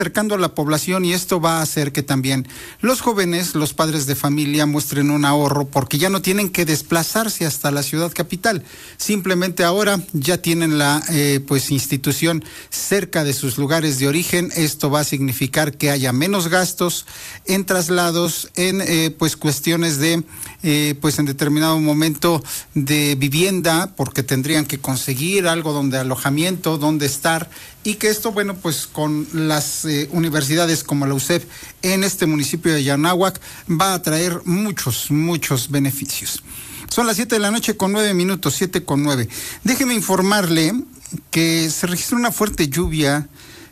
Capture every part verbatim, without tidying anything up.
acercando a la población, y esto va a hacer que también los jóvenes, los padres de familia muestren un ahorro, porque ya no tienen que desplazarse hasta la ciudad capital. Simplemente ahora ya tienen la eh, pues institución cerca de sus lugares de origen. Esto va a significar que haya menos gastos en traslados, en eh, pues cuestiones de eh, pues en determinado momento de vivienda, porque tendrían que conseguir algo donde alojamiento, donde estar, y que esto, bueno, pues con las eh, universidades como la U C E P en este municipio de Anáhuac va a traer muchos, muchos beneficios. Son las siete de la noche con nueve minutos, siete con nueve. Déjeme informarle que se registró una fuerte lluvia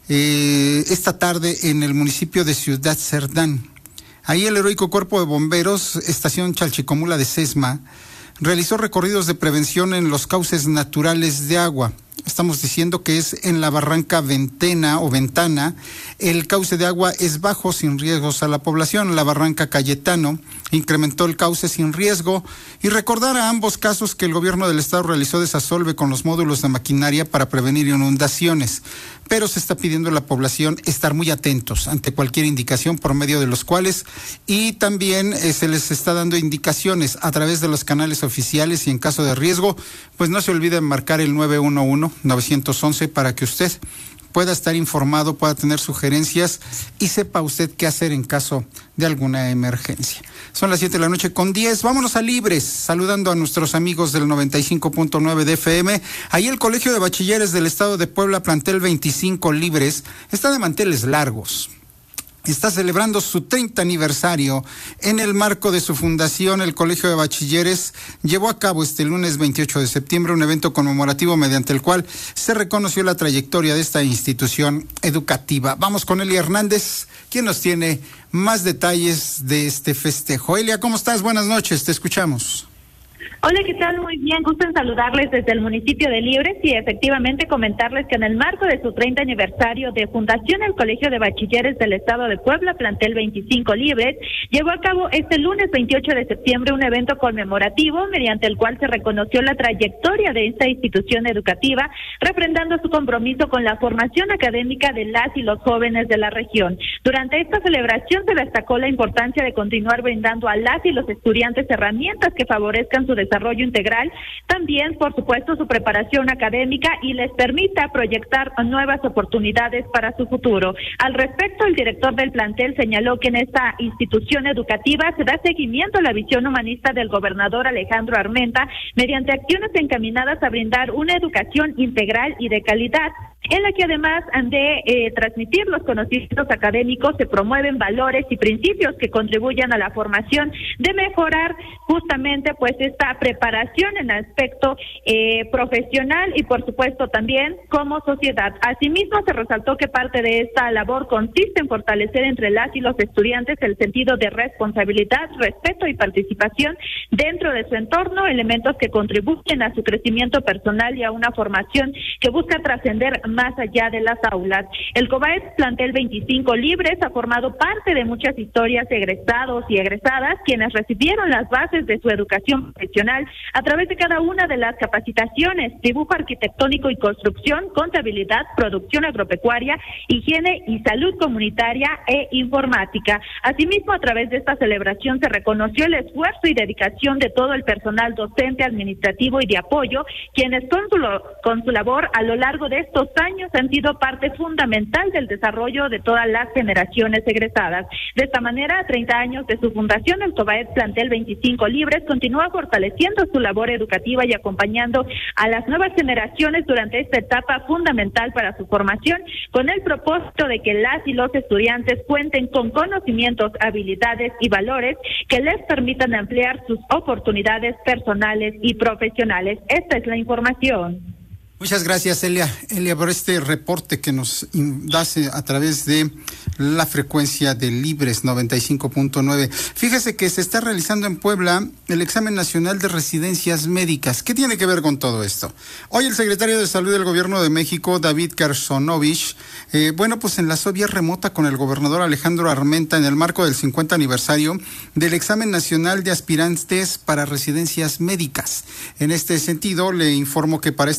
eh, esta tarde en el municipio de Ciudad Cerdán. Ahí el heroico Cuerpo de Bomberos, Estación Chalchicomula de Sesma, realizó recorridos de prevención en los cauces naturales de agua. Estamos diciendo que es en la barranca Ventena o Ventana. El cauce de agua es bajo, sin riesgos a la población. La barranca Cayetano incrementó el cauce sin riesgo. Y recordar a ambos casos que el gobierno del estado realizó desasolve con los módulos de maquinaria para prevenir inundaciones. Pero se está pidiendo a la población estar muy atentos ante cualquier indicación, por medio de los cuales, y también eh, se les está dando indicaciones a través de los canales oficiales, y en caso de riesgo, pues no se olviden marcar el nueve uno uno, nueve once para que usted pueda estar informado, pueda tener sugerencias y sepa usted qué hacer en caso de alguna emergencia. Son las siete de la noche con diez. Vámonos a Libres, saludando a nuestros amigos del noventa y cinco punto nueve de F M. Ahí el Colegio de Bachilleres del Estado de Puebla, plantel veinticinco Libres, está de manteles largos. Está celebrando su treinta aniversario. En el marco de su fundación, el Colegio de Bachilleres llevó a cabo este lunes veintiocho de septiembre un evento conmemorativo mediante el cual se reconoció la trayectoria de esta institución educativa. Vamos con Elia Hernández, quien nos tiene más detalles de este festejo. Elia, ¿cómo estás? Buenas noches, te escuchamos. Hola, ¿qué tal? Muy bien, gusto en saludarles desde el municipio de Libres y efectivamente comentarles que en el marco de su treinta aniversario de fundación, el Colegio de Bachilleres del Estado de Puebla, plantel veinticinco Libres, llevó a cabo este lunes veintiocho de septiembre un evento conmemorativo mediante el cual se reconoció la trayectoria de esta institución educativa, refrendando su compromiso con la formación académica de las y los jóvenes de la región. Durante esta celebración se destacó la importancia de continuar brindando a las y los estudiantes herramientas que favorezcan su desarrollo integral, también, por supuesto, su preparación académica y les permita proyectar nuevas oportunidades para su futuro. Al respecto, el director del plantel señaló que en esta institución educativa se da seguimiento a la visión humanista del gobernador Alejandro Armenta mediante acciones encaminadas a brindar una educación integral y de calidad, en la que además de eh, transmitir los conocimientos académicos, se promueven valores y principios que contribuyan a la formación de mejorar justamente pues esta preparación en aspecto eh, profesional y por supuesto también como sociedad. Asimismo, se resaltó que parte de esta labor consiste en fortalecer entre las y los estudiantes el sentido de responsabilidad, respeto y participación dentro de su entorno, elementos que contribuyen a su crecimiento personal y a una formación que busca trascender más allá de las aulas. El COBAED plantel veinticinco Libres ha formado parte de muchas historias de egresados y egresadas quienes recibieron las bases de su educación profesional a través de cada una de las capacitaciones: dibujo arquitectónico y construcción, contabilidad, producción agropecuaria, higiene y salud comunitaria e informática. Asimismo, a través de esta celebración se reconoció el esfuerzo y dedicación de todo el personal docente, administrativo y de apoyo, quienes con su, con su labor a lo largo de estos años han sido parte fundamental del desarrollo de todas las generaciones egresadas. De esta manera, a treinta años de su fundación, el COBAED plantel veinticinco Libres continúa fortaleciendo su labor educativa y acompañando a las nuevas generaciones durante esta etapa fundamental para su formación, con el propósito de que las y los estudiantes cuenten con conocimientos, habilidades y valores que les permitan ampliar sus oportunidades personales y profesionales. Esta es la información. Muchas gracias, Elia. Elia, por este reporte que nos das a través de la frecuencia de Libres noventa y cinco punto nueve. Fíjese que se está realizando en Puebla el examen nacional de residencias médicas. ¿Qué tiene que ver con todo esto? Hoy el secretario de Salud del Gobierno de México, David Kersonovich, eh, bueno, pues enlazó vía remota con el gobernador Alejandro Armenta en el marco del cincuenta aniversario del examen nacional de aspirantes para residencias médicas. En este sentido, le informo que para este dos mil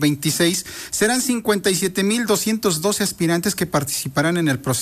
mil veintiséis serán cincuenta y siete mil doscientos doce aspirantes que participarán en el proceso